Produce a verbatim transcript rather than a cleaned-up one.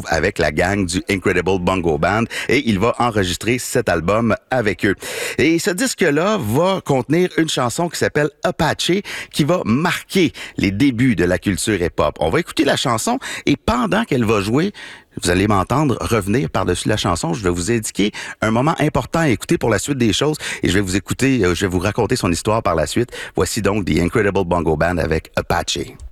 avec la gang du Incredible Bongo Band et il va enregistrer cet album avec eux. Et ce disque-là va contenir une chanson qui s'appelle Apache qui va marquer les débuts de la culture hip-hop. On va écouter la chanson et pendant qu'elle va jouer, vous allez m'entendre revenir par-dessus la chanson. Je vais vous indiquer un moment important à écouter pour la suite des choses et je vais vous écouter, je vais vous raconter son histoire par la suite. Voici donc The Incredible Bongo Band avec Apache.